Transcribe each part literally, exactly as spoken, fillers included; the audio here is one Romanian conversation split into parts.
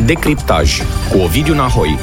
Decriptaj cu Ovidiu Nahoi.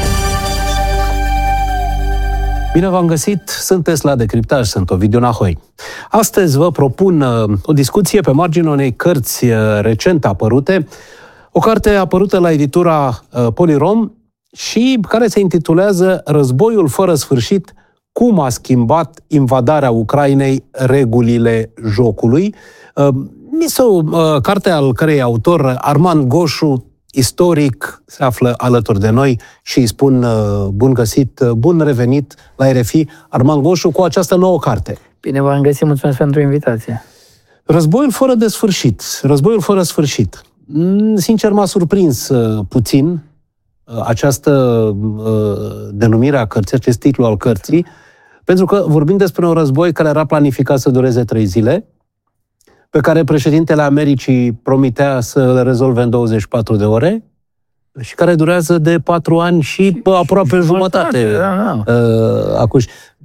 Bine v-am găsit, sunteți la Decriptaj, sunt Ovidiu Nahoi. Astăzi vă propun uh, o discuție pe marginea unei cărți uh, recent apărute, o carte apărută la editura uh, Polirom și care se intitulează Războiul fără sfârșit, cum a schimbat invadarea Ucrainei regulile jocului. Uh, este o uh, carte al cărei autor, Armand Goșu, istoric, se află alături de noi și îi spun uh, bun găsit, uh, bun revenit la R F I, Armand Goșu, cu această nouă carte. Bine v-am găsit, mulțumesc pentru invitație. Războiul fără de sfârșit. Războiul fără sfârșit. Sincer, m-a surprins uh, puțin uh, această uh, denumire a cărții, acest titlu al cărții, pentru că vorbim despre un război care era planificat să dureze trei zile, pe care președintele Americii promitea să le rezolve în douăzeci și patru de ore și care durează de patru ani și bă, aproape și jumătate. Da, da. Uh, acuși.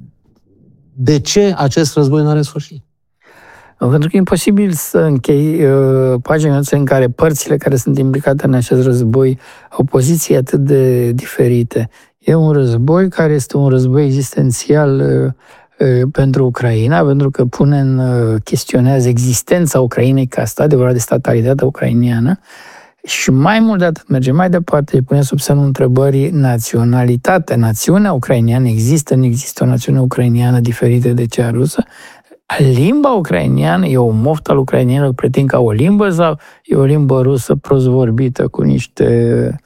De ce acest război nu are sfârșit? Pentru că e imposibil să închei uh, pagina în care părțile care sunt implicate în acest război au poziții atât de diferite. E un război care este un război existențial uh, pentru Ucraina, pentru că pune în, chestionează existența Ucrainei ca stat, de vorba de statalitatea ucrainiană, și mai mult de atât, merge mai departe, pune sub semnul întrebării naționalitatea, națiunea ucrainiană, există, nu există o națiune ucrainiană diferită de cea rusă, limba ucrainiană e o moftă al ucrainienilor, pretind ca o limbă sau e o limbă rusă prost vorbită cu niște,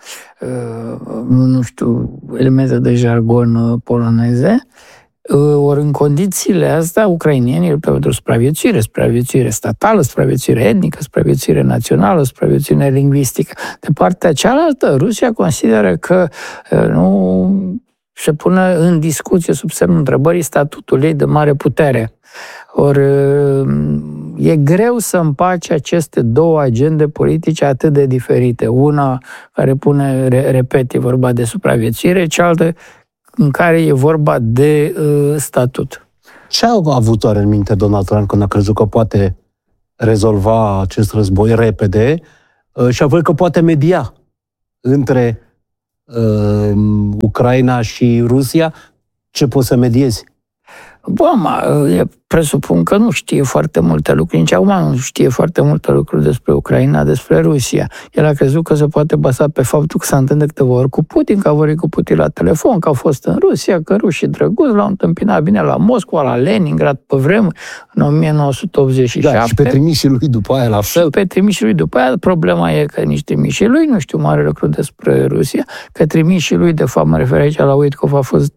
nu știu, elemente de jargon poloneze. Ori în condițiile astea, ucrainienii luptă pentru supraviețuire, supraviețuire statală, supraviețuire etnică, supraviețuire națională, supraviețuire lingvistică. De partea cealaltă, Rusia consideră că nu se pune în discuție sub semnul întrebării statutul ei de mare putere. Ori e greu să împaci aceste două agende politice atât de diferite. Una care pune, repet, e vorba de supraviețuire, cealaltă în care e vorba de uh, statut. Ce a avut oare în minte Donald Trump când a crezut că poate rezolva acest război repede uh, și a văzut că poate media între uh, Ucraina și Rusia? Ce poți să mediezi? Bun, presupun că nu știe foarte multe lucruri, nici acum nu știe foarte multe lucruri despre Ucraina, despre Rusia. El a crezut că se poate baza pe faptul că s-a întâlnit de câteva ori cu Putin, că a vorbit cu Putin la telefon, că au fost în Rusia, că rușii drăguți l-au întâmpinat bine la Moscova, la Leningrad, pe vremuri, în o mie nouă sute optzeci și șapte. Da, și pe trimișii lui după aia la fel. Și pe trimișii lui după aia, problema e că nici trimișii lui nu știu mare lucru despre Rusia, că trimișii lui, de fapt, mă refer aici la Witkoff, a fost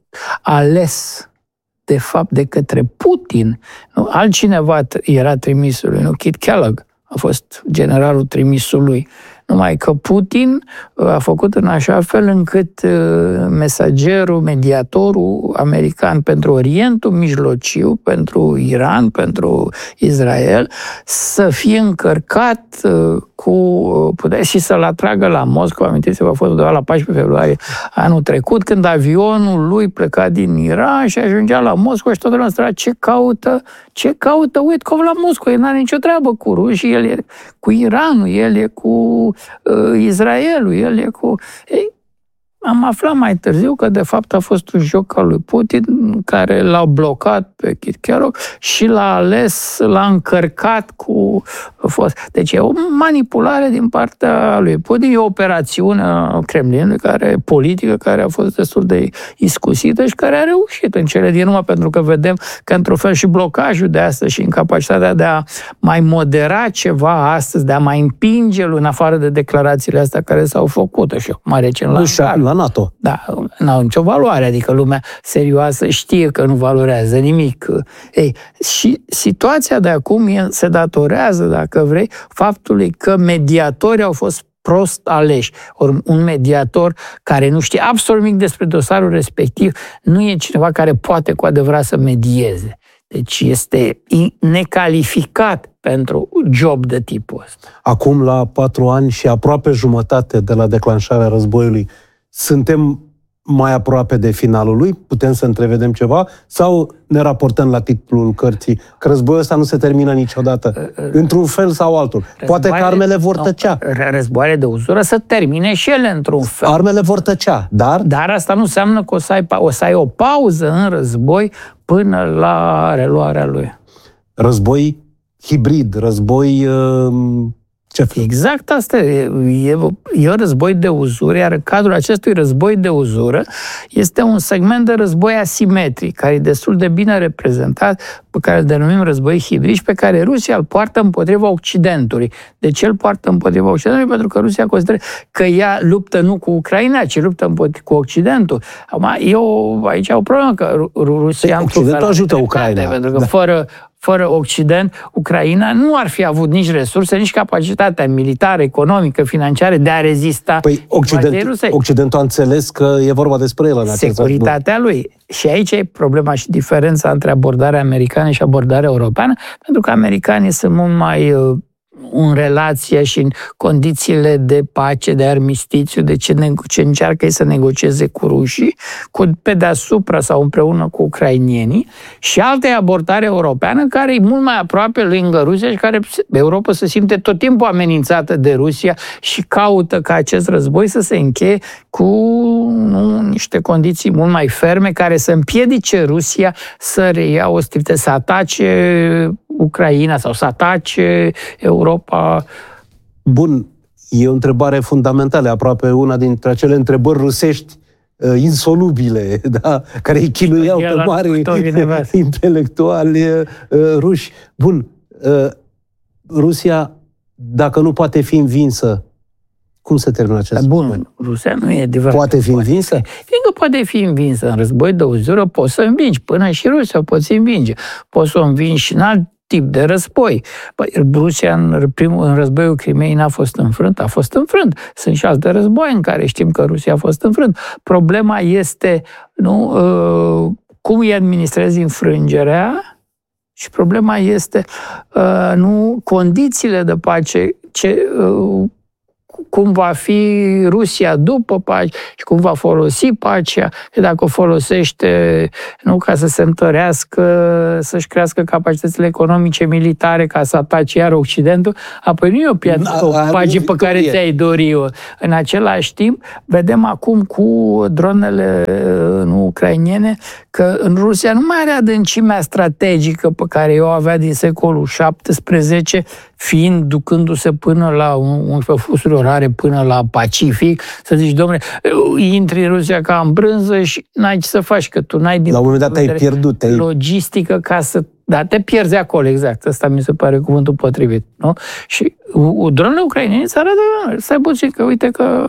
ales de fapt, de către Putin. Nu? Altcineva era trimisul lui, nu? Kit Kellogg a fost generalul trimisului. Numai că Putin a făcut în așa fel încât mesagerul, mediatorul american pentru Orientul Mijlociu, pentru Iran, pentru Israel, să fie încărcat cu putere și să-l atragă la Moscova. Amintiți-vă, a fost undeva la paisprezece februarie anul trecut, când avionul lui pleca din Iran și ajungea la Moscova și toată lumea străia, ce caută, ce caută Witkoff la Moscova? El n-are nicio treabă cu rușii, el e cu Iranul, el e cu uh, Israelul, el e cu... Ei, am aflat mai târziu că de fapt a fost un joc al lui Putin care l-a blocat pe Kit Kellogg și l-a ales, l-a încărcat cu fost. Deci e o manipulare din partea lui Putin, e o operațiune a Kremlinului care, politică care a fost destul de iscusită și care a reușit în cele din urmă, pentru că vedem că într-un fel și blocajul de astăzi și incapacitatea de a mai modera ceva astăzi, de a mai împinge în afară de declarațiile astea care s-au făcut și mai recent la la NATO. Da, n-au nicio valoare, adică lumea serioasă știe că nu valorează nimic. Ei, și situația de acum se datorează, dacă vrei, faptului că mediatorii au fost prost aleși. Ori un mediator care nu știe absolut nimic despre dosarul respectiv nu e cineva care poate cu adevărat să medieze. Deci este necalificat pentru job de tipul ăsta. Acum, la patru ani și aproape jumătate de la declanșarea războiului, suntem mai aproape de finalul lui? Putem să întrevedem ceva? Sau ne raportăm la titlul cărții că războiul ăsta nu se termină niciodată? Într-un fel sau altul. Poate că armele vor tăcea. Războaiele de uzură să termine și ele într-un fel. Armele vor tăcea, dar... Dar asta nu înseamnă că o să ai, o să ai o pauză în război până la reluarea lui. Război hibrid, război... Uh... Ce fel? Exact asta e, e, e un război de uzură, iar în cadrul acestui război de uzură este un segment de război asimetric, care e destul de bine reprezentat, pe care îl denumim război hibrid și pe care Rusia îl poartă împotriva Occidentului. De ce îl poartă împotriva Occidentului? Pentru că Rusia consideră că ea luptă nu cu Ucraina, ci luptă cu Occidentul. Acum, eu aici au o problemă, că Rusia... Occidentul ajută Ucraina. Pentru că da. fără... Fără Occident, Ucraina nu ar fi avut nici resurse, nici capacitatea militară, economică, financiară de a rezista. Păi Occident, Occidentul a înțeles că e vorba despre el în acest securitatea război. Lui. Și aici e problema și diferența între abordarea americană și abordarea europeană, pentru că americanii sunt mult mai uh, în relație și în condițiile de pace, de armistițiu, de ce, ne- ce încearcă ei să negocieze cu rușii, cu, pe deasupra sau împreună cu ucrainienii, și alta abordare europeană care e mult mai aproape lângă Rusia și care Europa se simte tot timpul amenințată de Rusia și caută ca acest război să se încheie cu nu, niște condiții mult mai ferme care să împiedice Rusia să reia ostilitate, să atace Ucraina sau să atace Europa. Bun, e o întrebare fundamentală, aproape una dintre acele întrebări rusești uh, insolubile, da? Care îi chinuiau pe mari intelectuali uh, ruși. Bun, uh, Rusia, dacă nu poate fi învinsă, cum se termină acest Bun, război? Rusia nu e adevărat. Poate fi învinsă? Fiindcă poate fi învinsă în război de uzură, poți să învingi. Până și Rusia o poți învinge. Poți să o învingi și în alt tip de război. Păi, Rusia în, primul, în războiul Crimeei n-a fost înfrânt, a fost înfrânt. Sunt și alte război în care știm că Rusia a fost înfrânt. Problema este nu, uh, cum îi administrezi înfrângerea și problema este uh, nu condițiile de pace, ce... Uh, cum va fi Rusia după pace și cum va folosi pacea, că dacă o folosește nu ca să se întărească, să-și crească capacitățile economice, militare, ca să atace iar Occidentul, apoi nu e o, piață, o pace pe care ți-ai dori-o. În același timp, vedem acum cu dronele nu, ucrainene că în Rusia nu mai are adâncimea strategică pe care o avea din secolul șaptesprezece, fiind, ducându-se până la unsprezece fusuri orare, până la Pacific, să zici, domnule, intri în Rusia ca în brânză și n-ai ce să faci, că tu n-ai din la un moment dat ai pierdut, ai... logistică ca să... Da, te pierzi acolo, exact. Asta mi se pare cuvântul potrivit, nu? Și dronele ucrainene îți arată, stai puțin, că uite că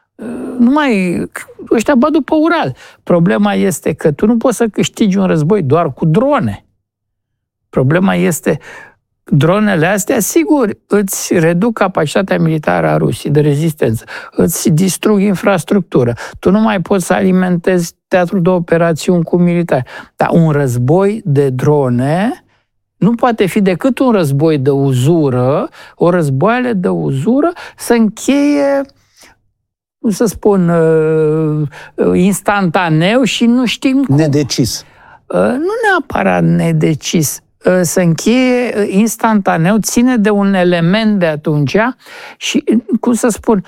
nu mai... ăștia bat după Ural. Problema este că tu nu poți să câștigi un război doar cu drone. Problema este dronele astea, sigur, îți reduc capacitatea militară a Rusiei de rezistență, îți distrug infrastructură. Tu nu mai poți să alimentezi teatrul de operațiuni cu militari. Dar un război de drone nu poate fi decât un război de uzură, o războaiele de uzură să încheie, cum să spun, instantaneu și nu știm cum. Nedecis. Nu neapărat nedecis. Să încheie instantaneu, ține de un element de atunci și, cum să spun,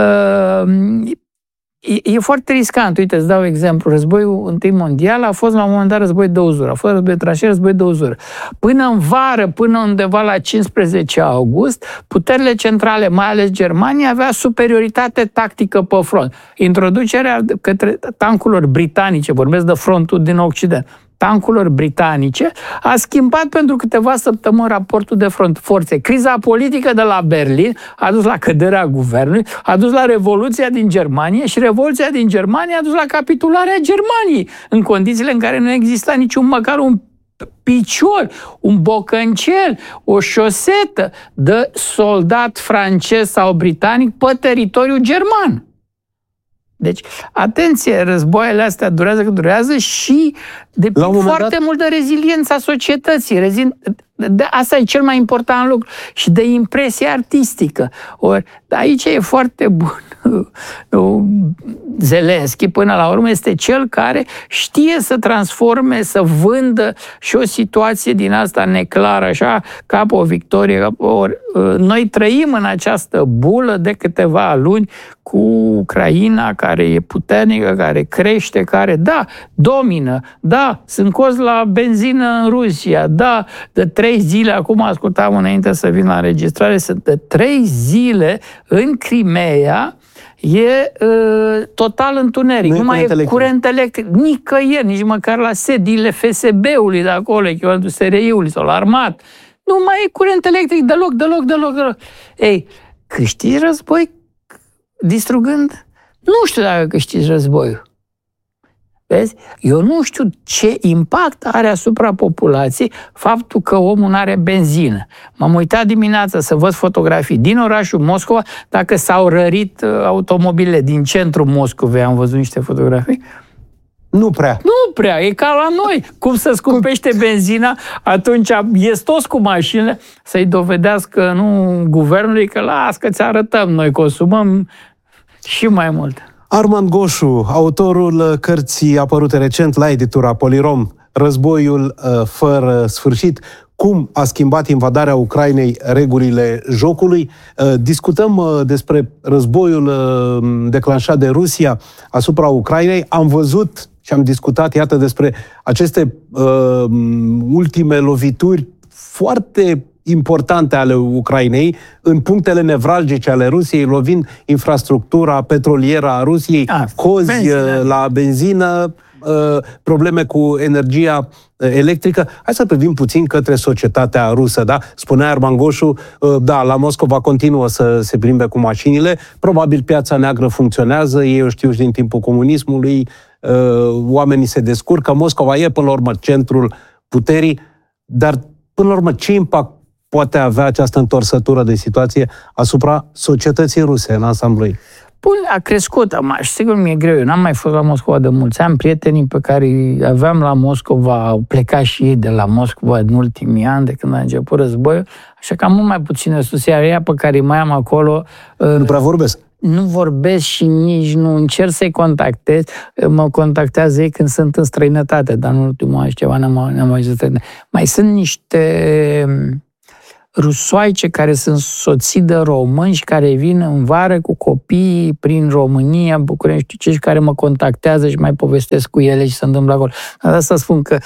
e, e foarte riscant. Uite, îți dau exemplu. Războiul întâi mondial a fost la un moment dat război de uzură. A fost război de tranșee, război de uzură. Până în vară, până undeva la cincisprezece august, puterile centrale, mai ales Germania, avea superioritate tactică pe front. Introducerea către tancurilor britanice, vorbesc de frontul din Occident, tancurilor britanice, a schimbat pentru câteva săptămâni raportul de front forțe. Criza politică de la Berlin a dus la căderea guvernului, a dus la Revoluția din Germania și Revoluția din Germania a dus la capitularea Germaniei, în condițiile în care nu exista niciun măcar un picior, un bocăncel, o șosetă de soldat francez sau britanic pe teritoriul german. Deci, atenție, războaiele astea durează cât durează și depind foarte dat... mult de reziliența societății. Rezil... De asta e cel mai important lucru. Și de impresie artistică. Ori, aici e foarte bun Zelenski, până la urmă, este cel care știe să transforme, să vândă și o situație din asta neclară, așa, ca pe o victorie. Or, noi trăim în această bulă de câteva luni cu Ucraina, care e puternică, care crește, care, da, domină, da, sunt cozi la benzină în Rusia, da, de trei zile, acum ascultam înainte să vin la înregistrare, sunt de trei zile în Crimea, e uh, total întuneric. Nu, nu mai e electric. Curent electric. Nicăieri, nici măcar la sediile F S B-ului de acolo, echivalentul S R I-ului sau la armat. Nu mai e curent electric deloc, deloc, deloc, deloc. Ei, câștigi război distrugând? Nu știu dacă câștigi războiul. Vezi? Eu nu știu ce impact are asupra populației faptul că omul nu are benzină. M-am uitat dimineața să văd fotografii din orașul Moscova, dacă s-au rărit automobilele din centrul Moscovei. Am văzut niște fotografii. Nu prea. Nu prea, e ca la noi. Cum să scumpește benzina, atunci ies toți cu mașinile să-i dovedească, nu, guvernului, că las că ți arătăm, noi consumăm și mai mult. Armand Goșu, autorul cărții apărute recent la editura Polirom, Războiul uh, fără sfârșit, cum a schimbat invadarea Ucrainei regulile jocului. Uh, discutăm uh, despre războiul uh, declanșat de Rusia asupra Ucrainei. Am văzut și am discutat, iată, despre aceste uh, ultime lovituri foarte importante ale Ucrainei, în punctele nevralgice ale Rusiei, lovind infrastructura petrolieră a Rusiei, a, cozi benzină. la benzină, probleme cu energia electrică. Hai să privim puțin către societatea rusă, da? Spunea Armand Goșu, da, la Moscova continuă să se plimbe cu mașinile, probabil piața neagră funcționează, ei o știu și din timpul comunismului, oamenii se descurcă, Moscova e până la urmă centrul puterii, dar până la urmă ce impact poate avea această întorsătură de situație asupra societății ruse în ansamblu ei? Bun, a crescut, am, sigur mi-e greu, eu n-am mai fost la Moscova de mulți ani, prietenii pe care îi aveam la Moscova au plecat și ei de la Moscova în ultimii ani, de când a început războiul, așa că am mult mai puține sus, iar ea pe care îi mai am acolo... Nu prea vorbesc. Nu vorbesc și nici nu încerc să-i contactez. Mă contactează ei când sunt în străinătate, dar în ultimul an și ceva n-am, n-am mai zis. Mai sunt niște rusoaice care sunt soții de români și care vin în vară cu copiii prin România, București, ce și care mă contactează și mai povestesc cu ele și se întâmplă acolo. Dar asta spun că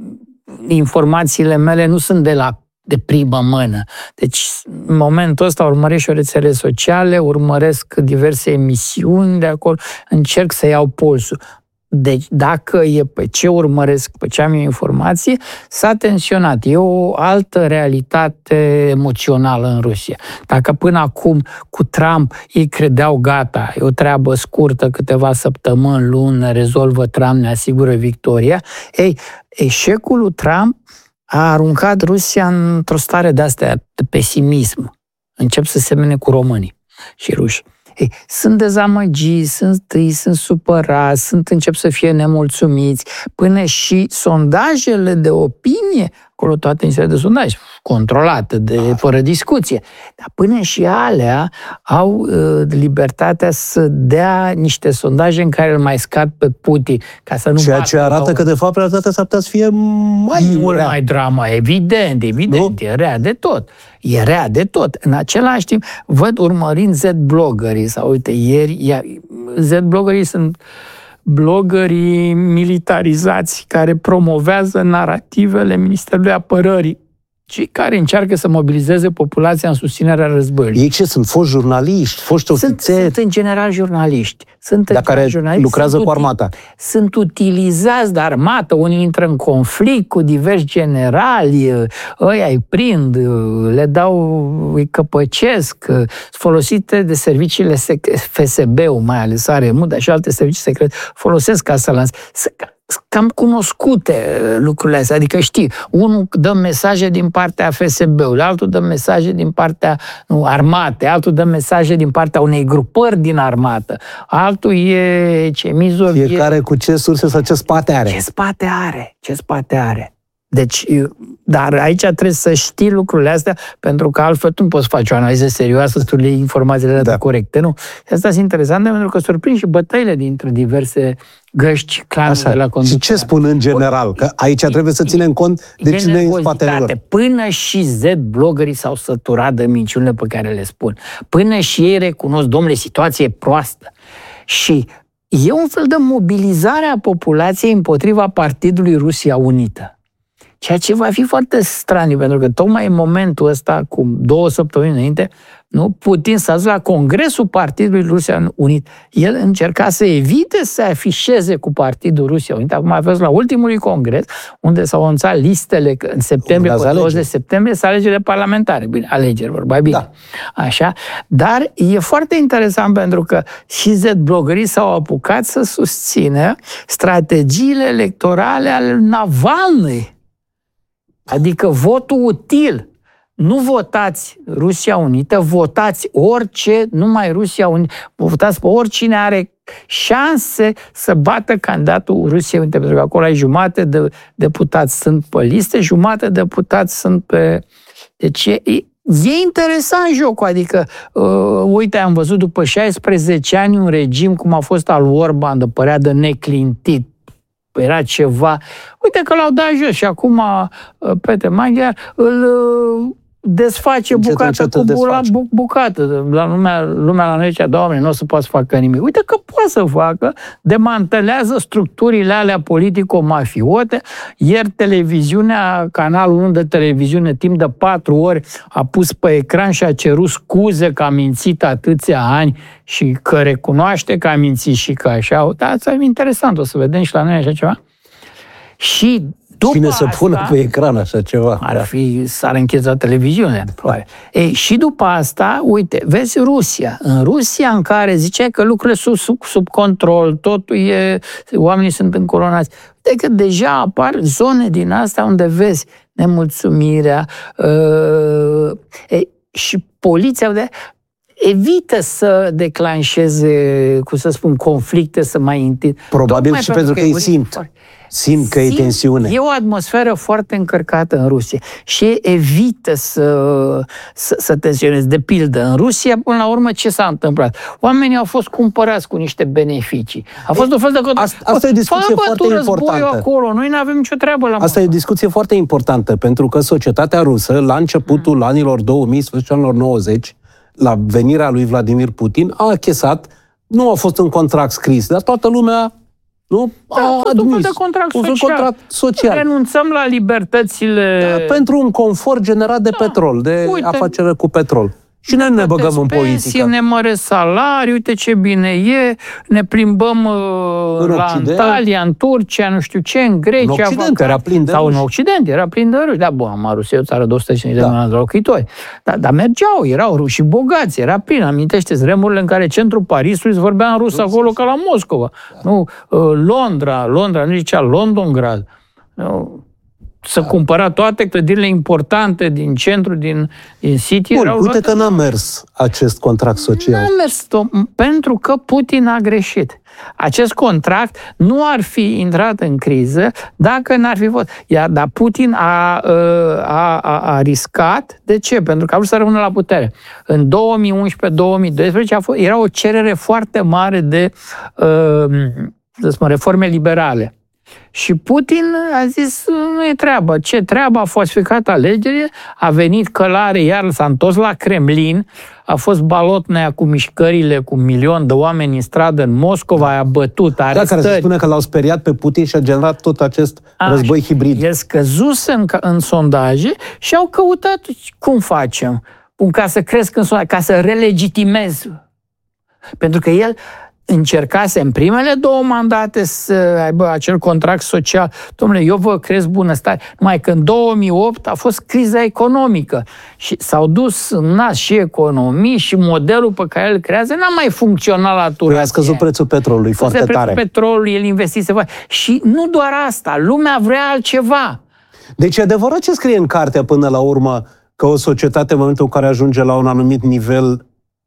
informațiile mele nu sunt de la de primă mână. Deci, în momentul ăsta urmăresc și rețele sociale, urmăresc diverse emisiuni de acolo, încerc să iau pulsul. Deci, dacă e pe ce urmăresc, pe ce am eu informație, s-a tensionat. E o altă realitate emoțională în Rusia. Dacă până acum cu Trump ei credeau gata, e o treabă scurtă, câteva săptămâni, luni, rezolvă Trump, ne asigură victoria, ei, eșecul lui Trump a aruncat Rusia într-o stare de-astea, de pesimism. Încep să semene cu românii și ruși. Ei, sunt dezamăgiți, sunt tâi, sunt supărați, sunt, încep să fie nemulțumiți, până și sondajele de opinie, acolo toate niște de sondaj, controlate, de, fără discuție, dar până și alea au uh, libertatea să dea niște sondaje în care îl mai scad pe Putin, ca să nu ceea ce arată o... că, de fapt, realitatea s-ar putea să fie mai mult rea. mai drama, evident, evident, nu? E rea de tot. E rea de tot. În același timp, văd urmărind Z-bloggerii, sau uite, ieri, Z-bloggerii sunt bloggerii militarizați care promovează narativele Ministerului Apărării, cei care încearcă să mobilizeze populația în susținerea războiului. Ei ce sunt? Foști jurnaliști? Foști ofițeri? Sunt, sunt în general jurnaliști. Sunt Dar care jurnaliști, lucrează cu armata. Sunt utilizați de armată, unii intră în conflict cu diversi generali, ăia îi prind, le dau, îi căpăcesc, sunt folosite de serviciile F S B-ul, mai ales Aremut, dar și alte servicii secrete, folosesc ca să lanseze. Cam cunoscute lucrurile astea, adică știi, unul dă mesaje din partea F S B-ului, altul dă mesaje din partea nu, armate, altul dă mesaje din partea unei grupări din armată, altul e Cemizov. Fiecare e... cu ce surse sau ce spate are. Ce spate are, ce spate are. Deci, dar aici trebuie să știi lucrurile astea, pentru că altfel tu nu poți face o analiză serioasă, să tu le iei informațiile da. corecte, nu? Asta e interesant, pentru că surprind și bătăile dintre diverse găști, clanuri de la conducere. Și ce spun în general? Că aici trebuie să ținem cont de cine e în spatele lor. Până și Z-bloggerii s-au săturat de minciunile pe care le spun. Până și ei recunosc, domnule, situație e proastă. Și e un fel de mobilizare a populației împotriva Partidului Rusia Unită. Ceea ce va fi foarte straniu, pentru că tocmai în momentul ăsta, cu două săptămâni înainte, nu, Putin s-a dus la Congresul Partidului Rusia Unit. El încerca să evite să se afișeze cu Partidul Rusia Unit. Acum a fost la ultimul congres, unde s-au anunțat listele în septembrie, pe douăzeci septembrie, să alegerile parlamentare. Bine, alegeri, vorba bine. Da. Așa. Dar e foarte interesant pentru că și Z-bloggerii s-au apucat să susțină strategiile electorale ale Navalny. Adică votul util. Nu votați Rusia Unită, votați orice, numai Rusia Unită. Votați pe oricine are șanse să bată candidatul Rusiei Unite, pentru că acolo ai jumate de deputați sunt pe liste, jumate de deputați sunt pe... Deci e, e interesant jocul, adică, uh, uite, am văzut după șaisprezece ani un regim cum a fost al Orban, de părea de neclintit. Era ceva... Uite că l-au dat jos și acum Petre Maghiar îl desface bucată cu desface. bucată. La lumea, lumea la noi zicea, Doamne, nu o să poată să facă nimic. Uite că poate să facă, demantelează structurile alea politico-mafiote. Ieri televiziunea, canalul unu de televiziune, timp de patru ori a pus pe ecran și a cerut scuze că a mințit atâția ani și că recunoaște că a mințit și că așa. Da, asta e interesant, o să vedem și la noi așa ceva. Și după Cine să pună asta, pe ecran așa ceva? Ar fi, s-ar încheza televiziunea, probabil. Ei, și după asta, uite, vezi Rusia. În Rusia, în care ziceai că lucrurile sunt sub, sub control, totul e, oamenii sunt încoronați. Uite că deja apar zone din astea unde vezi nemulțumirea uh, ei, și poliția de evită să declanșeze, cum să spun, conflicte, să mai întind. Probabil Tocmai și pentru că ei simt. Simt că e tensiune. E o atmosferă foarte încărcată în Rusia și evită să, să, să tensioneze. De pildă, în Rusia, până la urmă, ce s-a întâmplat? Oamenii au fost cumpărați cu niște beneficii. A fost e, un fel de... Asta, asta e o discuție foarte importantă. Acolo. Noi nu avem nicio treabă la Asta mână. E o discuție foarte importantă, pentru că societatea rusă, la începutul mm. anilor două mii, sfârșitul anilor nouăzeci, la venirea lui Vladimir Putin, a achesat, nu a fost un contract scris, dar toată lumea nu? Da, a admis. Un fel de contract social. contract social. Renunțăm la libertățile... Da, pentru un confort generat de da. petrol, de uite, afacere cu petrol. Și noi ne băgăm în politică. Ne măresc salarii, uite ce bine e, ne plimbăm în la Occident. Antalya, în Turcia, nu știu ce, în Grecia. În Occident era plin de Sau ruși. În Occident era plin de ruși. Da, bun, Rusia e o țară de o sută cincizeci de milioane de locuitori. Dar da, mergeau, erau ruși bogați, era plin. Amintește-ți vremurile în care centrul Parisului se vorbea în rus acolo ca la Moscova. Da. Nu, Londra, Londra, nu zicea Londongrad. Nu. Să da. cumpăra toate clădirile importante din centru, din, din City. Bun, uite că n-a mers acest contract social. N-a mers, pentru că Putin a greșit. Acest contract nu ar fi intrat în criză dacă n-ar fi fost. Iar dar Putin a, a, a, a riscat. De ce? Pentru că a vrut să rămână la putere. În două mii unsprezece două mii doisprezece a fost, era o cerere foarte mare de uh, să spun, reforme liberale. Și Putin a zis, nu e treabă. Ce treabă? A falsificat alegerile, a venit călare, iar s-a întors la Kremlin, a fost balotnea cu mișcările cu un milion de oameni în stradă în Moscova, a bătut arestări. Da, care se spune că l-au speriat pe Putin și a generat tot acest a, război hibrid. El scăzuse în, în sondaje și au căutat cum facem, ca să cresc în sondaje, ca să relegitimez. Pentru că el încercase în primele două mandate să aibă acel contract social. Dom'le, eu vă creez bunăstare. Numai că în două mii opt a fost criza economică și s-au dus în nas și economii și modelul pe care îl creează n-a mai funcționat la turație. Păi a scăzut prețul petrolului foarte prețul tare. petrolului, el investise. Și nu doar asta, lumea vrea altceva. Deci e adevărat ce scrie în carte până la urmă, că o societate în momentul în care ajunge la un anumit nivel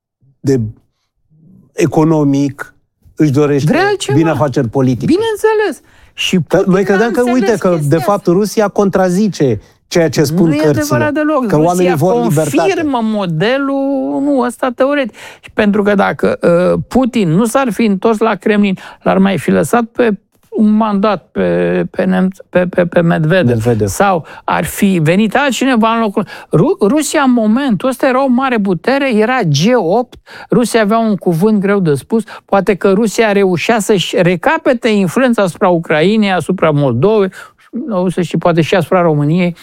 de economic își dorește binefaceri politice. Bineînțeles. Și noi credeam că, uite, că de fapt Rusia contrazice ceea ce spun cărțile. Nu e adevărat deloc. Că oamenii vor libertate. Confirmă modelul, nu, ăsta teoretic. Și pentru că dacă uh, Putin nu s-ar fi întors la Kremlin, l-ar mai fi lăsat pe un mandat pe, pe, Nemț, pe, pe, pe Medvedev, Medvedev sau ar fi venit altcineva în locul... Ru- Rusia în momentul ăsta era o mare putere, era G opt, Rusia avea un cuvânt greu de spus, poate că Rusia reușea să-și recapete influența asupra Ucrainei, asupra Moldovei, și poate și asupra României,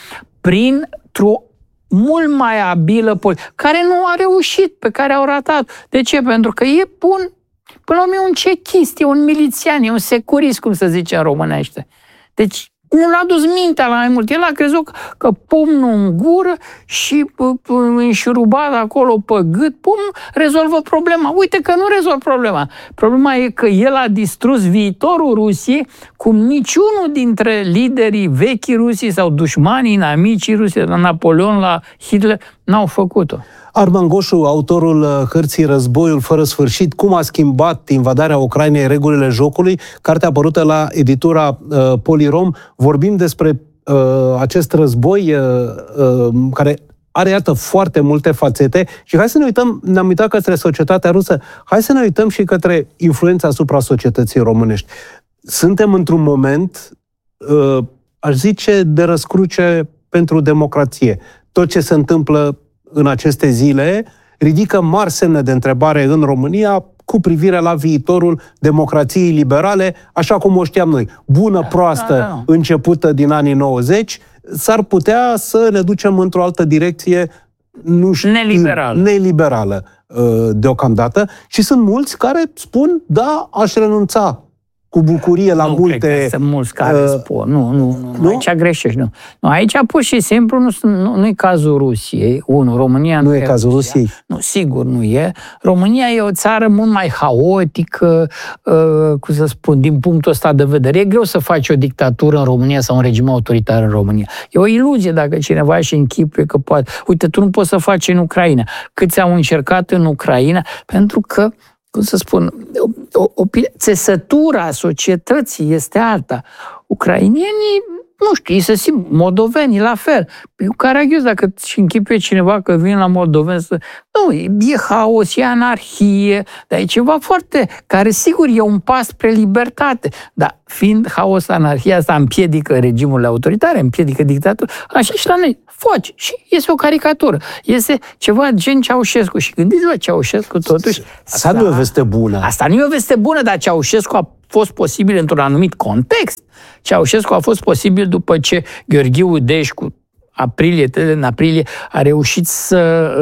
printr-o mult mai abilă politică, care nu a reușit, pe care au ratat. De ce? Pentru că e bun. Până la urmă e un cechist, e un milițian, e un securist, cum se zice în românește. Deci nu l-a dus mintea la mai mult. El a crezut că, că pumnul în gură și înșurubat acolo pe gât, pum, rezolvă problema. Uite că nu rezolvă problema. Problema e că el a distrus viitorul Rusiei, cum niciunul dintre liderii vechi Rusiei sau dușmanii, inamicii Rusiei, la Napoleon, la Hitler, n-au făcut-o. Arman Goșu, autorul cărții Războiul fără sfârșit, cum a schimbat invadarea Ucrainei regulile jocului, carte apărută la editura uh, Polirom. Vorbim despre uh, acest război uh, uh, care are, iată, foarte multe fațete și hai să ne uităm, ne-am uitat către societatea rusă, hai să ne uităm și către influența asupra societății românești. Suntem într-un moment, uh, aș zice, de răscruce pentru democrație. Tot ce se întâmplă în aceste zile ridică mari semne de întrebare în România cu privire la viitorul democrației liberale, așa cum o știam noi. Bună, proastă, da, da, da. începută din anii nouăzeci, s-ar putea să ne ducem într-o altă direcție, nu știu, neliberală. neliberală deocamdată. Și sunt mulți care spun, da, aș renunța cu bucurie la nu multe... Cred că sunt mulți care uh, spun. Nu, nu, nu, nu. Aici greșești, nu. nu. Aici, pur și simplu, nu, nu, nu e cazul Rusiei. Unu, România nu, nu e cazul Rusia. Rusiei. Nu, sigur nu e. România e o țară mult mai haotică, uh, cum să spun, din punctul ăsta de vedere. E greu să faci o dictatură în România sau un regim autoritar în România. E o iluzie dacă cineva își închipuie că poate. Uite, tu nu poți să faci în Ucraina. Câți au încercat în Ucraina? Pentru că cum să spun, o, o, țesătura societății este alta. Ucrainienii, nu știu, ei se simt, moldovenii la fel. Eu caragios, dacă își închipuie cineva că vin la moldoveni să... Nu, e haos, e anarhie, dar e ceva foarte... care sigur e un pas spre libertate. Dar fiind haos, anarhia, asta împiedică regimurile autoritare, împiedică dictatura, așa și la noi. Foci. Și este o caricatură. Este ceva gen Ceaușescu. Și gândiți-vă, Ceaușescu totuși... Asta nu e o veste bună. Asta nu e o veste bună, dar Ceaușescu a fost posibil într-un anumit context. Ceaușescu a fost posibil după ce Gheorghiu Deșcu, aprilie, în aprilie, a reușit să,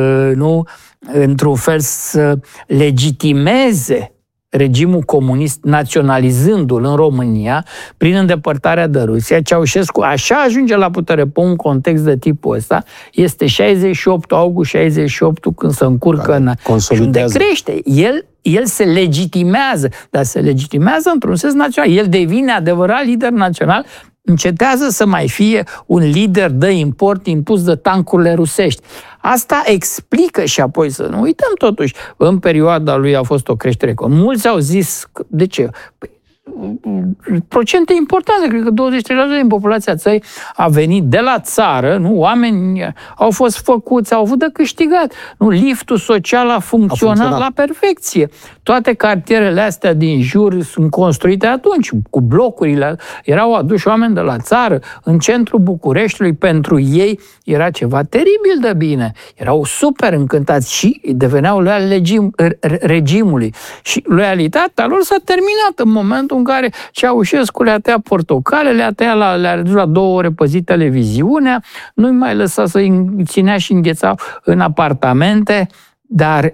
nu, într-un fel, să legitimeze regimul comunist, naționalizându-l în România, prin îndepărtarea de Rusia. Ceaușescu așa ajunge la putere pe un context de tipul ăsta. Este șaizeci și opt august șaizeci și opt când se încurcă în... Și unde crește. El, el se legitimează, dar se legitimează într-un sens național. El devine adevărat lider național, încetează să mai fie un lider de import impus de tancurile rusești. Asta explică și apoi să nu uităm totuși, în perioada lui a fost o creștere. Mulți au zis, de ce? Păi, procente importante, cred că douăzeci la sută din populația țării a venit de la țară, nu? Oameni au fost făcuți, au avut de câștigat. Nu? Liftul social a funcționat, a funcționat la perfecție. Toate cartierele astea din jur sunt construite atunci, cu blocurile. Erau aduși oameni de la țară. În centrul Bucureștiului, pentru ei, era ceva teribil de bine. Erau super încântați și deveneau loiali regim, regimului. Și loialitatea lor s-a terminat în momentul în care Ceaușescu le-a tăiat portocale, le-a tăiat la, le-a redus la două ore pe zi televiziunea, nu-i mai lăsa să-i ținea și înghețau în apartamente, dar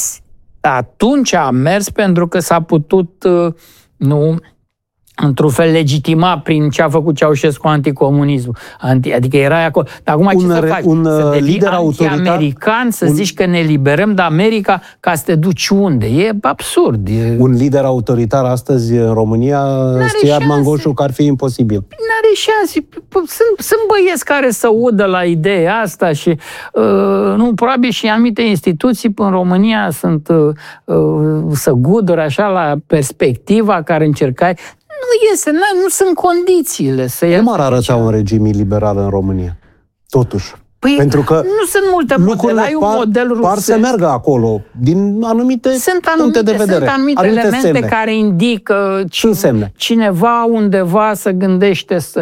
atunci a mers pentru că s-a putut, nu, într-un fel legitima prin ce a făcut Ceaușescu anticomunismul. Anti, adică era acolo. Dar acum un, ce să faci? Un să lider autoritar? American, să un... zici că ne liberăm de America ca să te duci unde? E absurd. E... Un lider autoritar astăzi în România, știa Arman Goșu că ar fi imposibil. N-are șanse. Sunt, sunt băieți care să udă la ideea asta și uh, nu, probabil și anumite instituții în România sunt uh, să gudură așa la perspectiva care încercai. iese, nu, nu sunt condițiile să iasă. Cum ar arăta un regim iliberal în România? Totuși. Păi Pentru că nu sunt multe modele, ai un par, model rusesc. Par să meargă acolo, din anumite sunt anumite, puncte de vedere. Sunt anumite, anumite elemente semne. care indică Sunt semne. cineva undeva să gândește să...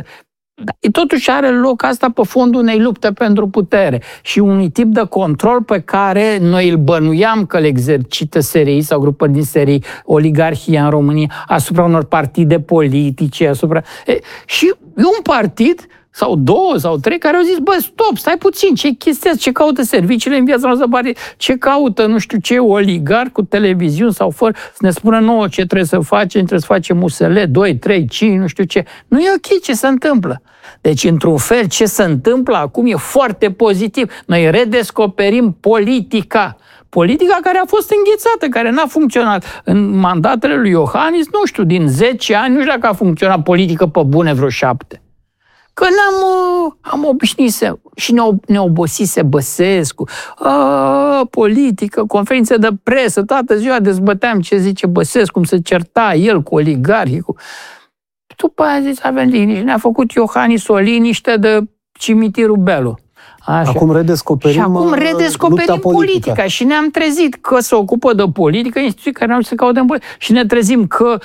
Totuși are loc asta pe fondul unei lupte pentru putere și unui tip de control pe care noi îl bănuiam că îl exercită S R I sau grupări din S R I, oligarhia în România, asupra unor partide politice, asupra... E, și e un partid sau două sau trei care au zis, bă, stop, stai puțin, ce chestia, ce caută serviciile în viața noastră, ce caută, nu știu ce, oligar cu televiziuni sau fără, să ne spună nouă ce trebuie să facem, trebuie să facem U S L, doi, trei, cinci, nu știu ce. Nu e ok ce se întâmplă. Deci, într-un fel, ce se întâmplă acum e foarte pozitiv. Noi redescoperim politica. Politica care a fost înghețată, care n-a funcționat. În mandatele lui Iohannis, nu știu, din zece ani, nu știu dacă a funcționat politică pe bune vreo șapte. Că n-am am obișnuit să... Și ne, ne obosise Băsescu. A, politică, conferințe de presă, toată ziua dezbăteam ce zice Băsescu, cum se certa el cu oligarhii. Cu... După aia zis, avem liniște. Ne-a făcut Iohannis o liniște de cimitirul Belu. Așa. Acum redescoperim, și acum redescoperim politica și ne-am trezit că se ocupă de politică, instituții care nu se caută în politică. Și ne trezim că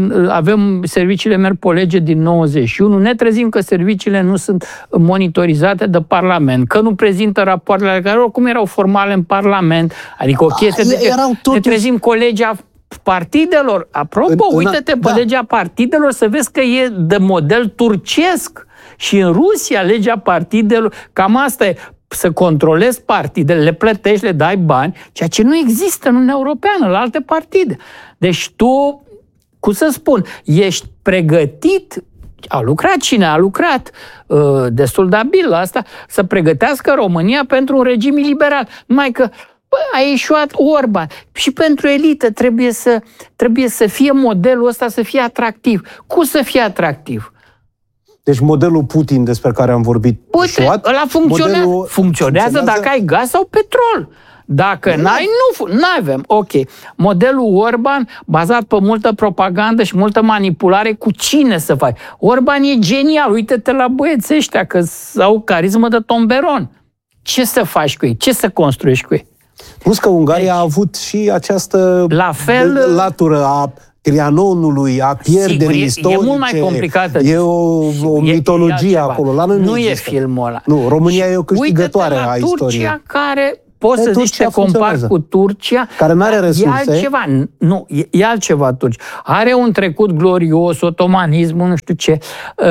avem serviciile merg pe lege din nouăzeci și unu, ne trezim că serviciile nu sunt monitorizate de Parlament, că nu prezintă rapoartele care oricum erau formale în Parlament, adică o chestie de ce. Ne trezim că legea partidelor, apropo, în, uite-te pe da. legea partidelor să vezi că e de model turcesc. Și în Rusia, legea partidelor, cam asta e, să controlezi partidele, le plătești, le dai bani, ceea ce nu există în Uniunea Europeană, la alte partide. Deci tu, cum să spun, ești pregătit, a lucrat cine a lucrat uh, destul de abil la asta, să pregătească România pentru un regim liberal. Numai că bă, a ieșuat Orban. Și pentru elită trebuie să, trebuie să fie modelul ăsta, să fie atractiv. Cum să fie atractiv? Deci modelul Putin despre care am vorbit, Uite, ăla funcționează. Funcționează, funcționează dacă ai gaz sau petrol. Dacă nu. n-ai, nu avem. Ok. Modelul Orban, bazat pe multă propagandă și multă manipulare, cu cine să faci? Orban e genial. Uite-te la băieții ăștia, că au carismă de tomberon. Ce să faci cu ei? Ce să construiești cu ei? Plus că Ungaria deci, a avut și această la fel, latură a Trianonului, a pierderii istorice. E mult mai complicată. E o, o e, mitologie e acolo. La nu nu e filmul ăla. Nu, România și e o câștigătoare a istoriei. Turcia, care poți să zici, te compari cu Turcia, care nu are resurse. E altceva. Nu, e, e altceva Turcia. Are un trecut glorios, otomanismul, nu știu ce.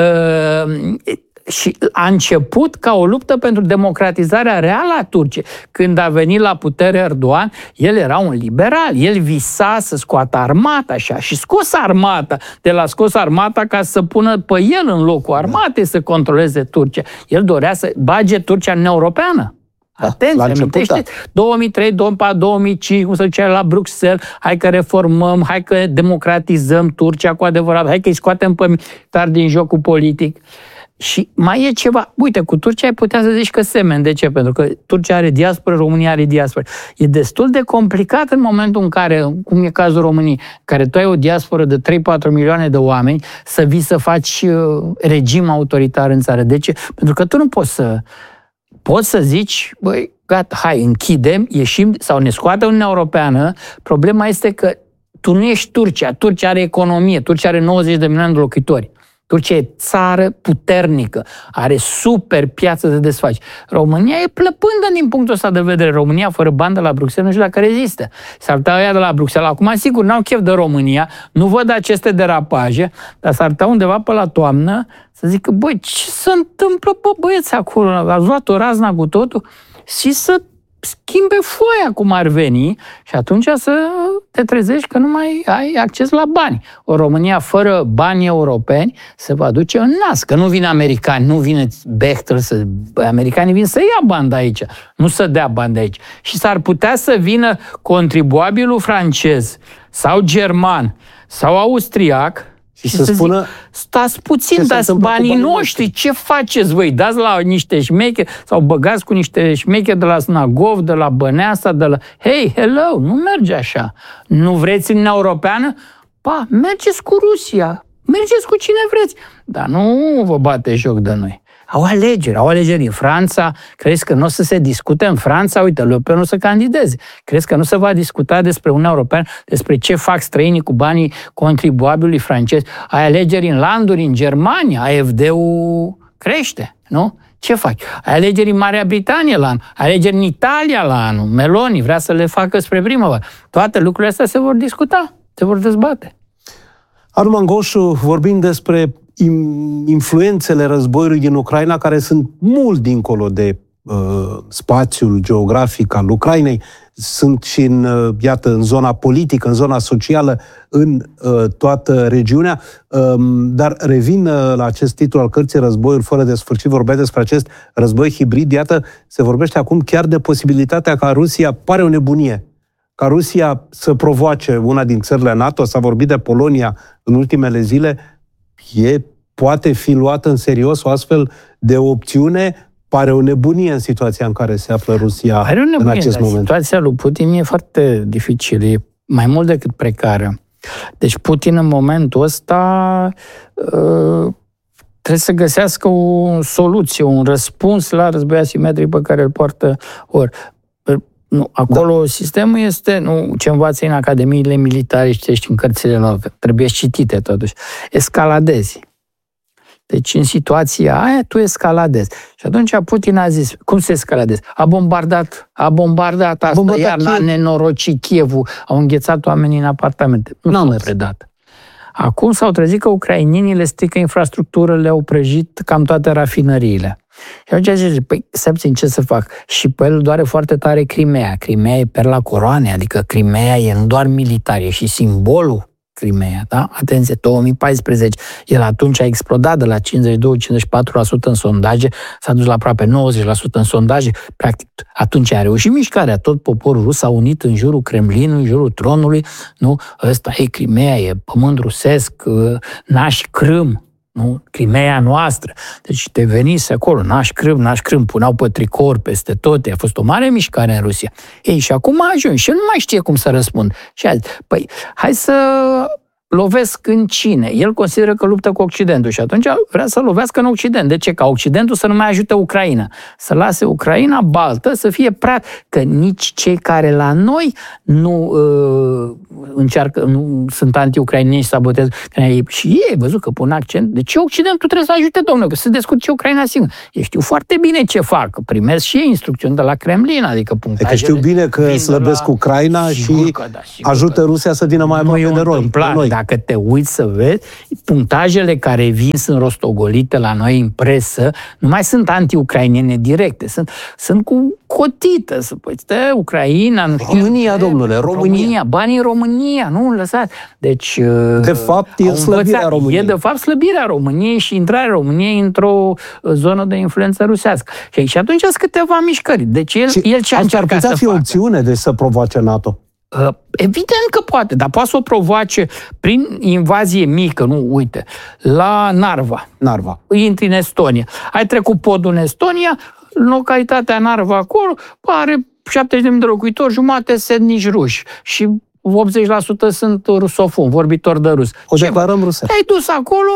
Uh, Și a început ca o luptă pentru democratizarea reală a Turciei. Când a venit la putere Erdogan, el era un liberal. El visa să scoată armata așa. Și scos armata. De la scos armata ca să pună pe el în locul armatei să controleze Turcia. El dorea să bage Turcia în Uniunea Europeană. Atenție, amintește? Da. două mii trei, două mii patru, două mii cinci, cum se zicea la Bruxelles, hai că reformăm, hai că democratizăm Turcia cu adevărat, hai că îi scoatem pe militari din jocul politic. Și mai e ceva. Uite, cu Turcia ai putea să zici că semeni. De ce? Pentru că Turcia are diasporă, România are diasporă. E destul de complicat în momentul în care, cum e cazul României, care tu ai o diasporă de trei-patru milioane de oameni, să vii să faci regim autoritar în țară. De ce? Pentru că tu nu poți să... Poți să zici, băi, gata, hai, închidem, ieșim sau ne scoate Uniunea Europeană. Problema este că tu nu ești Turcia. Turcia are economie. Turcia are nouăzeci de milioane de locuitori. Turcia e țară puternică, are super piață de desfaci. România e plăpândă din punctul ăsta de vedere. România fără bani de la Bruxelles nu știu dacă rezistă. S-ar putea ăia de la Bruxelles. Acum, sigur, n-au chef de România, nu văd aceste derapaje, dar s-ar putea undeva pe la toamnă să zică, băi, ce se întâmplă, bă, băieți, acolo? Ați luat o razna cu totul și să schimbe foaia cum ar veni și atunci să te trezești că nu mai ai acces la bani. O România fără bani europeni se va duce în nas, că nu vine americani, nu vine Bechtel, să... americanii vin să ia bani de aici, nu să dea bani de aici. Și s-ar putea să vină contribuabilul francez sau german sau austriac și, și să spună, zic, stați puțin, dați banii noștri, ce faceți voi? Dați la niște șmecheri sau băgați cu niște șmecheri de la Snagov, de la Băneasa, de la... Hey, hello, nu merge așa. Nu vreți în Uniunea Europeană? Pa, mergeți cu Rusia. mergeți cu cine vreți, dar nu vă bate joc de noi. Au alegeri, au alegeri în Franța, crezi că nu o să se discute în Franța, uite, Le Pen o să candideze, crezi că nu se va discuta despre Uniunea Europeană, despre ce fac străinii cu banii contribuabilului francez, ai alegeri în landuri, în Germania, A F D-ul crește, nu? Ce faci? Ai alegeri în Marea Britanie la anul, ai alegeri în Italia la anul, Meloni vrea să le facă spre primăvară. Toate lucrurile astea se vor discuta, se vor dezbate. Arman Goșu, vorbind despre influențele războiului din Ucraina, care sunt mult dincolo de uh, spațiul geografic al Ucrainei, sunt și în, uh, iată, în zona politică, în zona socială, în uh, toată regiunea. Uh, dar revin uh, la acest titlu al cărții Războiul fără de sfârșit, vorbea despre acest război hibrid. Iată, se vorbește acum chiar de posibilitatea ca Rusia, pare o nebunie, ca Rusia să provoace una din țările NATO, s-a vorbit de Polonia în ultimele zile, e, poate fi luată în serios o astfel de opțiune? Pare o nebunie în situația în care se află Rusia Pare o nebunie, în acest moment. Situația lui Putin e foarte dificilă, e mai mult decât precară. Deci Putin în momentul ăsta uh, trebuie să găsească o soluție, un răspuns la războiul asimetric pe care îl poartă ori. Nu, acolo da. Sistemul este, nu, ce învață în academiile militare și citești în cărțile lor, trebuie citite totuși, escaladezi. Deci în situația aia tu escaladezi. Și atunci Putin a zis, cum se escaladezi? A bombardat, a bombardat asta, bombardat iar n-a nenorocit Kievul, au înghețat oamenii în apartamente. Nu s-au predat. Acum s-au trezit că ucrainienii le strică infrastructură, le-au prăjit cam toate rafinăriile. Și atunci zice, păi, să puțin ce să fac? Și pe el doare foarte tare Crimea. Crimea e perla coroanei, adică Crimea e nu doar militar, e și simbolul Crimea, da? Atenție, două mii paisprezece, el atunci a explodat de la cincizeci și doi - cincizeci și patru la sută în sondaje, s-a dus la aproape nouăzeci la sută în sondaje, practic atunci a reușit mișcarea, tot poporul rus s-a unit în jurul Kremlinului, în jurul tronului, nu? Ăsta e Crimea, e pământ rusesc, naș Crâm, nu? Crimea noastră. Deci te venise acolo, naș Crâm, naș Crâm, puneau pe tricouri peste tot, a fost o mare mișcare în Rusia. Ei, și acum a ajuns și el nu mai știe cum să răspund. Și a zis, păi, hai să lovesc în cine? El consideră că luptă cu Occidentul și atunci vrea să lovească în Occident. De ce? Ca Occidentul să nu mai ajute Ucraina. Să lase Ucraina baltă, să fie prea... Că nici cei care la noi nu uh, încearcă, nu sunt anti-ucraineni și sabotează. Și ei, văzut că pun accent. De ce Occidentul trebuie să ajute, domnule? Că se descurce Ucraina singur. Ei știu foarte bine ce fac. Primesc și ei instrucțiuni de la Kremlin, adică punctajele... Că știu bine că slăbesc la... Ucraina sigur și da, ajută Rusia să vină mai aproape de rol. Dacă te uiți să vezi, punctajele care vin sunt rostogolite la noi în presă, nu mai sunt anti-ucrainene directe, sunt, sunt cu cotită. Păi stă Ucraina, nu știu. România, ce, domnule, România. România. Banii în România, nu lăsați. Deci, de fapt, e slăbirea României. E de fapt slăbirea României și intrarea României într-o zonă de influență rusească. Și, și atunci sunt câteva mișcări. Deci el, el ce a încercat să facă? Ar putea fi o opțiune de să provoace NATO. Evident că poate, dar poate să o provoace prin invazie mică, nu, uite, la Narva. Narva. Intri în Estonia. Ai trecut podul în Estonia, în localitatea Narva acolo, are șaptezeci de mii de locuitori, jumate sunt nici ruși și optzeci la sută sunt rusofoni, vorbitori de rus. O declarăm rusă. Te-ai dus acolo,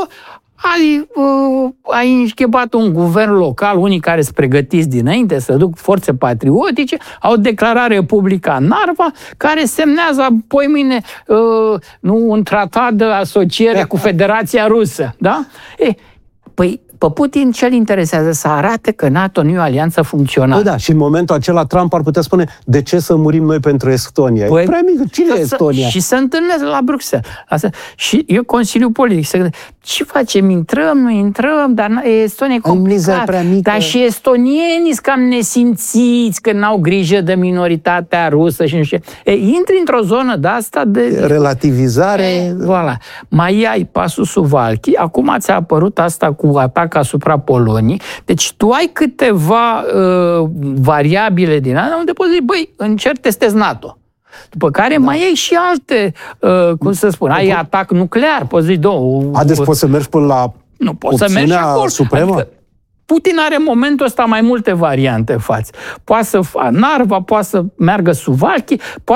ai, uh, ai închebat un guvern local, unii care sunt pregătiți dinainte să duc forțe patriotice, au declarat Republica Narva, care semnează apoi mâine uh, nu, un tratat de asociere cu Federația Rusă. Da? E, păi, pe Putin ce-l interesează? Să arate că NATO nu e o alianță funcțională. Păi da, și în momentul acela Trump ar putea spune, de ce să murim noi pentru Estonia? Păi, e prea mică. Cine e Estonia? Și să întâlnesc la Bruxelles. Asta. Și eu Consiliul Politic. Să... Ce facem? Intrăm, nu intrăm? Dar Estonia e complicat. Prea mică. Dar și estonienii sunt cam nesimțiți, că n-au grijă de minoritatea rusă și nu știu. E, intri într-o zonă de asta de... Relativizare. E, voilà. Mai ai pasul Suwałki. Acum ți-a apărut asta cu atac asupra Poloniei. Deci tu ai câteva uh, variabile din asta unde poți zici, băi, încerc, testez NATO. După care da. mai ai și alte, uh, cum să spun, ai atac nuclear, poți zici, două. Haideți, poți să mergi până la nu, poți să mergi acolo. Supremă? Adică, Putin are în momentul ăsta mai multe variante în față. Poate să facă Narva, poate să meargă Suwałki, poate să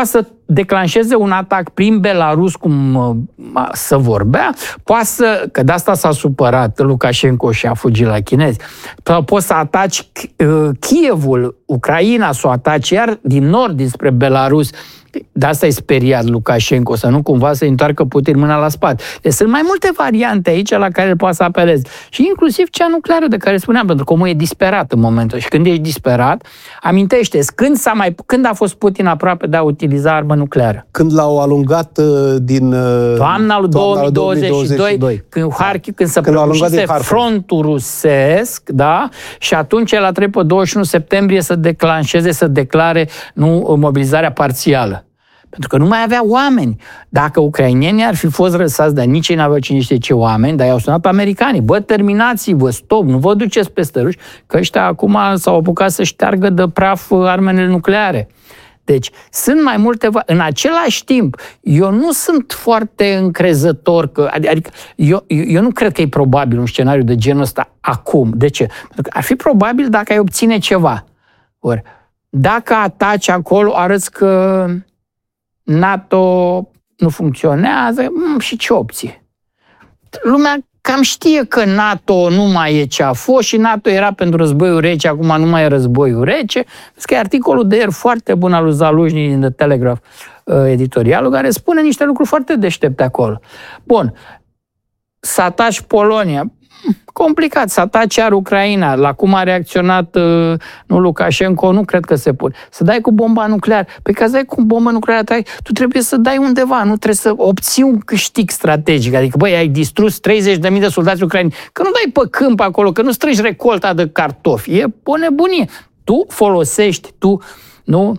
declanșeze un atac prin Belarus, cum uh, să vorbea, poate să, că de asta s-a supărat Lukashenko și a fugit la chinezi, poți să ataci uh, Kievul, Ucraina, să o ataci iar din nord, dinspre Belarus. De asta e speriat Lukashenko, să nu cumva să întoarcă Putin mâna la spate. Deci sunt mai multe variante aici la care poate să apelezi. Și inclusiv cea nucleară de care spuneam, pentru că omul e disperat în momentul. Și când ești disperat, amintește-ți, când, s-a mai, când a fost Putin aproape de a utiliza armă nucleară? Când l-au alungat din toamna lui două mii douăzeci și doi, când, Harkiv, când se prăbușise frontul rusesc, da? Și atunci el a trebuit pe douăzeci și unu septembrie să declanșeze, să declare nu, mobilizarea parțială. Pentru că nu mai avea oameni. Dacă ucrainenii ar fi fost răsați, dar nici ei n-aveau cine știe ce oameni, dar i-au sunat pe americanii. Bă, terminați-vă, stop, nu vă duceți peste ruși, că ăștia acum s-au apucat să șteargă de praf armele nucleare. Deci, sunt mai multe... În același timp, eu nu sunt foarte încrezător că... Adică, eu, eu nu cred că e probabil un scenariu de genul ăsta acum. De ce? Pentru că ar fi probabil dacă ai obține ceva. Ori, dacă ataci acolo, arăți că NATO nu funcționează, și ce opție? Lumea cam știe că NATO nu mai e ce a fost și NATO era pentru războiul rece, acum nu mai e războiul rece. Că e articolul de ieri foarte bun al lui Zaluzhnyi din The Telegraph, editorialul, care spune niște lucruri foarte deștepte acolo. Bun, să ataci Polonia, complicat, să ataci iar Ucraina, la cum a reacționat nu Lukashenko, nu cred că se pune. Să dai cu bomba nucleară. Păi ca să dai cu bomba nucleară, tu trebuie să dai undeva, nu trebuie să obții un câștig strategic. Adică, băi, ai distrus treizeci de mii de soldați ucraini, că nu dai pe câmp acolo, că nu strângi recolta de cartofi. E o nebunie. Tu folosești, tu, nu...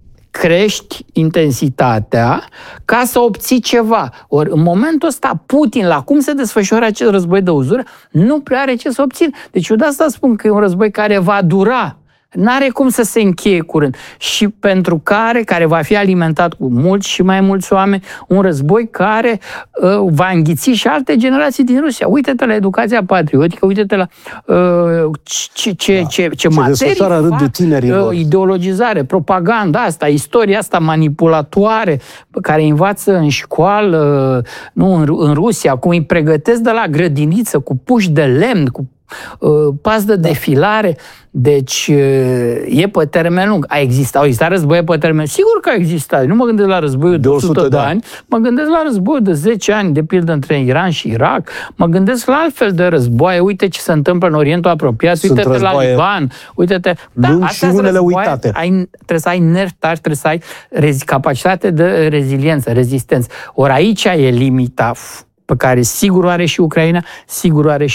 crești intensitatea ca să obții ceva. Ori în momentul ăsta Putin, la cum se desfășoară acest război de uzură, nu prea are ce să obțin. Deci eu de asta spun că e un război care va dura. N-are cum să se încheie curând. Și pentru care, care va fi alimentat cu mulți și mai mulți oameni, un război care uh, va înghiți și alte generații din Rusia. Uite-te la educația patriotică, uite-te la uh, ce, ce, da. ce, ce materii fac, uh, ideologizare, propaganda asta, istoria asta manipulatoare pe care învață în școală, uh, nu în, în Rusia, cum îi pregătesc de la grădiniță cu puși de lemn, cu pas de defilare, deci e pe termen lung. A existat, au existat războie pe termen. Sigur că a existat. Nu mă gândesc la războiul de o sută de ani, mă gândesc la războiul de zece ani, de pildă între Iran și Irak, mă gândesc la altfel de războaie. Uite ce se întâmplă în Orientul Apropiat, uite-te la Liban, uite-te. Da, și unele uitate. Ai, trebuie să ai nervi tari, trebuie să ai rezi, capacitate de reziliență, rezistență. Ori aici e limita pe care sigur o are și Ucraina, sigur o are și